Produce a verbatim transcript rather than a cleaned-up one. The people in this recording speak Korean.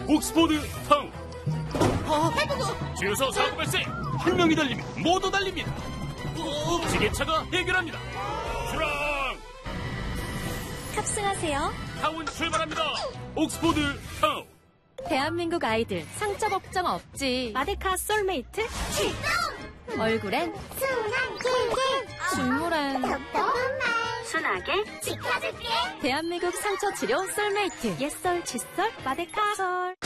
옥스포드 타운. 어, 해보고. 주유소 사고 발생. 한 명이 달리면 모두 달립니다. 지게차가 해결합니다. 출항. 탑승하세요. 타운 출발합니다. 옥스포드 타운. 대한민국 아이들 상처 걱정 없지. 마데카 솔메이트 출동. 얼굴엔 순한 꿀꿀 중물엔 톡톡한 말 순하게 지켜줄게. 대한민국 상처 치료 솔메이트. 옛설 칫솔 마데카 솔.